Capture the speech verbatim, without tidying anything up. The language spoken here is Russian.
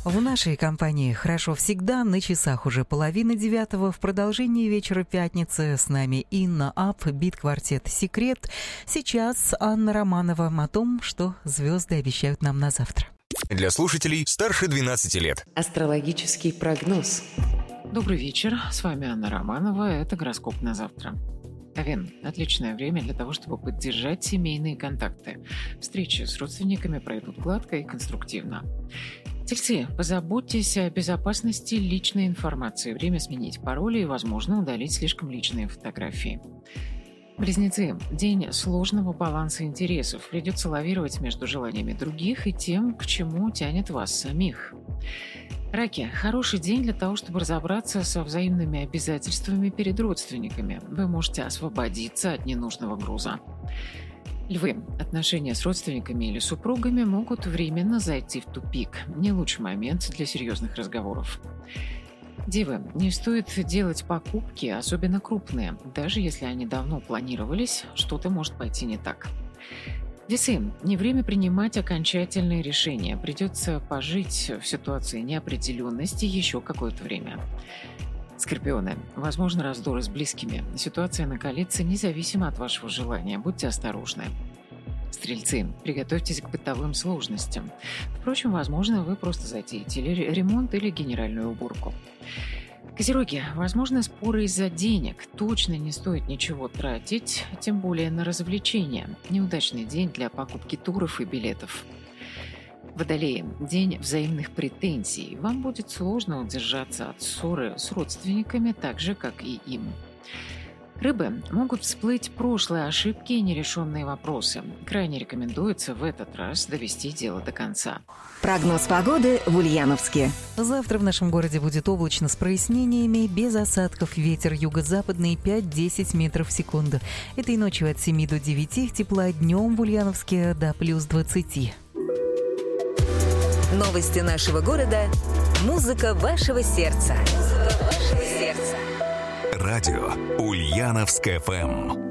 В нашей компании «Хорошо всегда», на часах уже половина девятого. В продолжении вечера пятницы с нами Инна Ап, бит-квартет «Секрет». Сейчас Анна Романова о том, что звезды обещают нам на завтра. Для слушателей старше двенадцати лет. Астрологический прогноз. Добрый вечер, с вами Анна Романова, это гороскоп на завтра. Овен – отличное время для того, чтобы поддержать семейные контакты. Встречи с родственниками пройдут гладко и конструктивно. Тельцы, позаботьтесь о безопасности личной информации. Время сменить пароли и, возможно, удалить слишком личные фотографии. Близнецы. День сложного баланса интересов. Придется лавировать между желаниями других и тем, к чему тянет вас самих. Раки. Хороший день для того, чтобы разобраться со взаимными обязательствами перед родственниками. Вы можете освободиться от ненужного груза. Львы. Отношения с родственниками или супругами могут временно зайти в тупик. Не лучший момент для серьезных разговоров. Девы. Не стоит делать покупки, особенно крупные. Даже если они давно планировались, что-то может пойти не так. Весы. Не время принимать окончательные решения. Придется пожить в ситуации неопределенности еще какое-то время. Скорпионы. Возможно, раздоры с близкими. Ситуация накалится независимо от вашего желания. Будьте осторожны. Стрельцы. Приготовьтесь к бытовым сложностям. Впрочем, возможно, вы просто затеете ремонт или генеральную уборку. Козероги. Возможно, споры из-за денег. Точно не стоит ничего тратить, тем более на развлечения. Неудачный день для покупки туров и билетов. Водолеи. День взаимных претензий. Вам будет сложно удержаться от ссоры с родственниками, так же, как и им. Рыбы. Могут всплыть прошлые ошибки и нерешенные вопросы. Крайне рекомендуется в этот раз довести дело до конца. Прогноз погоды в Ульяновске. Завтра в нашем городе будет облачно с прояснениями, без осадков. Ветер юго-западный пять-десять метров в секунду. Этой ночью от семи до девяти, тепла днем в Ульяновске до плюс двадцати. Новости нашего города. Музыка вашего сердца. Музыка вашего сердца. Радио Ульяновск эф эм.